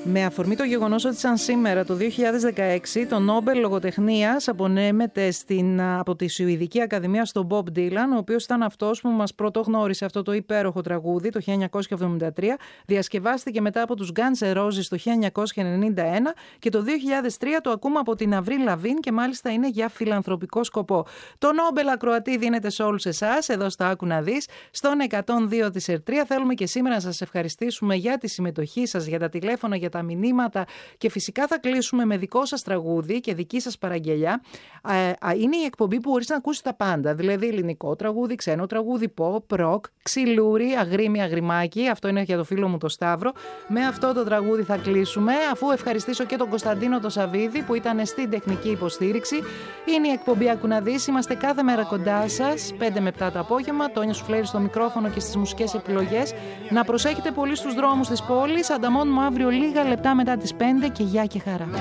Με αφορμή το γεγονός ότι σαν σήμερα το 2016 το Νόμπελ Λογοτεχνίας απονέμεται από τη Σουηδική Ακαδημία στον Bob Dylan, ο οποίος ήταν αυτός που μας πρωτογνώρισε αυτό το υπέροχο τραγούδι το 1973, διασκευάστηκε μετά από τους Guns N' Roses το 1991 και το 2003 το ακούμε από την Αβρίλ Λαβίν και μάλιστα είναι για φιλανθρωπικό σκοπό. Το Νόμπελ ακροατή δίνεται σε όλους εσάς, εδώ στο Άκου να δεις, στον 102 της ΕΡΤΡΙΑ. Θέλουμε και σήμερα να σας ευχαριστήσουμε για τη συμμετοχή σας, για τα τηλέφωνα, για τα μηνύματα και φυσικά θα κλείσουμε με δικό σας τραγούδι και δική σας παραγγελιά. Είναι η εκπομπή που μπορείς να ακούσεις τα πάντα, δηλαδή ελληνικό τραγούδι, ξένο τραγούδι, pop, rock, ξυλούρι, αγρίμι, αγριμάκι. Αυτό είναι για το φίλο μου το Σταύρο. Με αυτό το τραγούδι θα κλείσουμε, αφού ευχαριστήσω και τον Κωνσταντίνο το Σαββίδη που ήταν στην τεχνική υποστήριξη. Είναι η εκπομπή Άκου να δεις. Είμαστε κάθε μέρα κοντά σας, 5 με 7 το απόγευμα. Τόνια Σουφλέρη στο μικρόφωνο και στις μουσικές επιλογές. Να προσέχετε πολύ στους δρόμους της πόλης. Ανταμώνουμε αύριο λίγα λεπτά μετά τις 5 και γεια και χαρά.